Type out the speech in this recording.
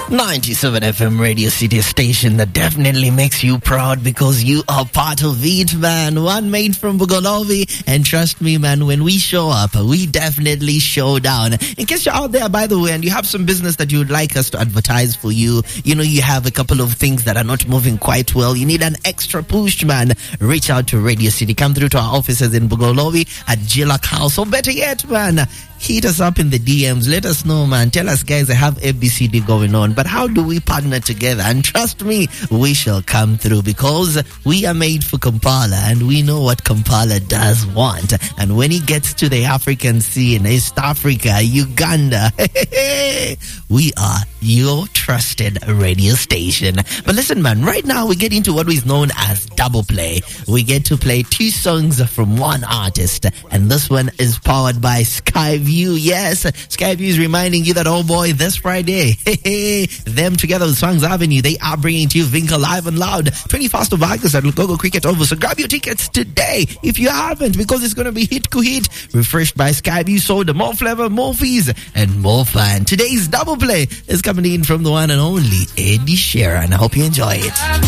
97 FM Radio City station that definitely makes you proud because you are part of it, man. One made from Bugolovi, and trust me, man, when we show up, we definitely show down. In case you're out there, by the way, and you have some business that you would like us to advertise for you, you know, you have a couple of things that are not moving quite well, you need an extra push, man, reach out to Radio City. Come through to our offices in Bugolovi at Jilak House, or better yet, man, hit us up in the DMs. Let us know, man. Tell us, guys, I have ABCD going on, but how do we partner together? And trust me, we shall come through because we are made for Kampala and we know what Kampala does want. And when he gets to the African scene, East Africa, Uganda, we are your trusted radio station. But listen, man, right now we get into what is known as double play. We get to play two songs from one artist, and this one is powered by Skyview. Yes, Skyview is reminding you that, oh boy, this Friday, them together with Swang's Avenue, they are bringing to you Vinca Live and Loud 21st of August at Lugogo Cricket Oval. So grab your tickets today if you haven't, because it's going to be hit to hit, refreshed by Skyview soda, more flavor, more fees, and more fun. Today's double play is coming in from the one and only Eddie Sheeran. I hope you enjoy it.